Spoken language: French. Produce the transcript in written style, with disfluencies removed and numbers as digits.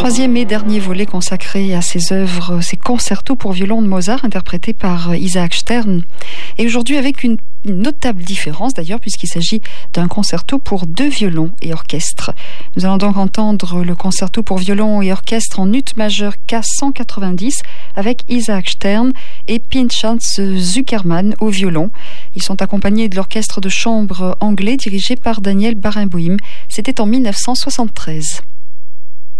Troisième et dernier volet consacré à ses œuvres, ses concertos pour violon de Mozart interprétés par Isaac Stern. Et aujourd'hui avec une notable différence d'ailleurs puisqu'il s'agit d'un concerto pour 2 violons et orchestre. Nous allons donc entendre le concerto pour violon et orchestre en ut majeur K190 avec Isaac Stern et Pinchas Zuckerman au violon. Ils sont accompagnés de l'orchestre de chambre anglais dirigé par Daniel Barenboim. C'était en 1973.